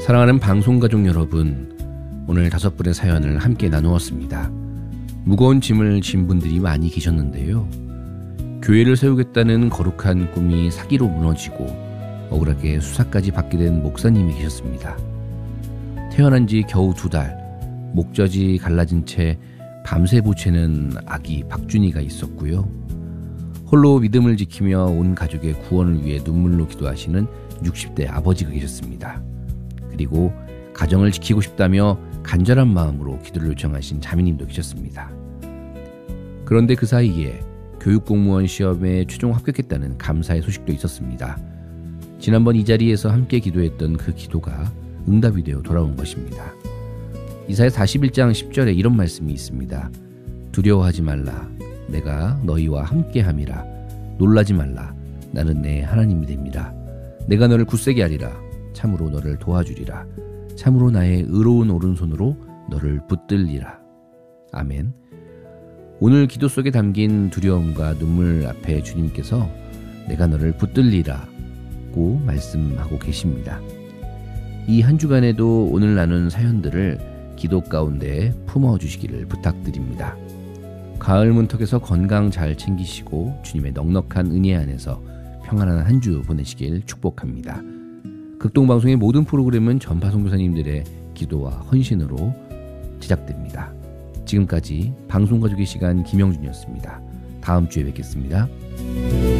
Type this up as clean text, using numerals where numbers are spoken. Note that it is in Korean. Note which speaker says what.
Speaker 1: 사랑하는 방송가족 여러분, 오늘 5분의 사연을 함께 나누었습니다. 무거운 짐을 진 분들이 많이 계셨는데요. 교회를 세우겠다는 거룩한 꿈이 사기로 무너지고 억울하게 수사까지 받게 된 목사님이 계셨습니다. 태어난 지 겨우 2달, 목젖이 갈라진 채 밤새 보채는 아기 박준이가 있었고요. 홀로 믿음을 지키며 온 가족의 구원을 위해 눈물로 기도하시는 60대 아버지가 계셨습니다. 그리고 가정을 지키고 싶다며 간절한 마음으로 기도를 요청하신 자매님도 계셨습니다. 그런데 그 사이에 교육공무원 시험에 최종 합격했다는 감사의 소식도 있었습니다. 지난번 이 자리에서 함께 기도했던 그 기도가 응답이 되어 돌아온 것입니다. 이사야 41장 10절에 이런 말씀이 있습니다. 두려워하지 말라. 내가 너희와 함께함이라. 놀라지 말라. 나는 내 하나님이 됩니다. 내가 너를 굳세게 하리라. 참으로 너를 도와주리라. 참으로 나의 의로운 오른손으로 너를 붙들리라. 아멘. 오늘 기도 속에 담긴 두려움과 눈물 앞에 주님께서 내가 너를 붙들리라고 말씀하고 계십니다. 이 한 주간에도 오늘 나눈 사연들을 기도 가운데 품어주시기를 부탁드립니다. 가을 문턱에서 건강 잘 챙기시고 주님의 넉넉한 은혜 안에서 평안한 한 주 보내시길 축복합니다. 극동방송의 모든 프로그램은 전파 선교사님들의 기도와 헌신으로 제작됩니다. 지금까지 방송가족의 시간 김영준이었습니다. 다음 주에 뵙겠습니다.